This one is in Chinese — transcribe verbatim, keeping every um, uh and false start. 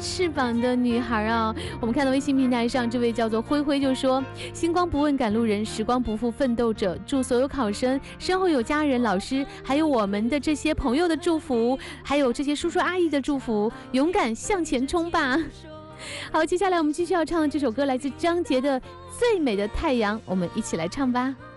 翅膀的女孩啊！我们看到微信平台上这位叫做灰灰就说：星光不问赶路人，时光不负奋斗者。祝所有考生身后有家人、老师，还有我们的这些朋友的祝福，还有这些叔叔阿姨的祝福，勇敢向前冲吧！好，接下来我们继续要唱的这首歌来自张杰的《最美的太阳》，我们一起来唱吧。